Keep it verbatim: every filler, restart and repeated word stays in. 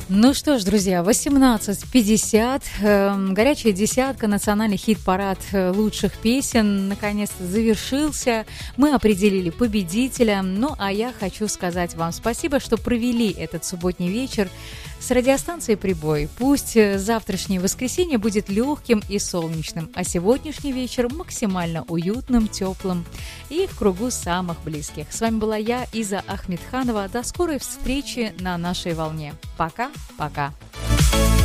Ну что ж, друзья, восемнадцать пятьдесят, э, горячая десятка, национальный хит-парад э, лучших песен наконец-то завершился. Мы определили победителя. Ну, а я хочу сказать вам спасибо, что провели этот субботний вечер с радиостанцией «Прибой». Пусть завтрашнее воскресенье будет легким и солнечным, а сегодняшний вечер максимально уютным, теплым и в кругу самых близких. С вами была я, Иза Ахмедханова. До скорой встречи на нашей волне. Пока-пока.